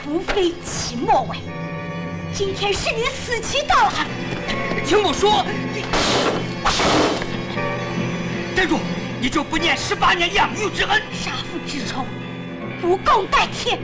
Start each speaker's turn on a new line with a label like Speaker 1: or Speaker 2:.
Speaker 1: 土匪期末尾，今天是你死期到了。
Speaker 2: 请母说，站住！你就不念18年养育之恩，
Speaker 1: 杀父之仇，不共戴天。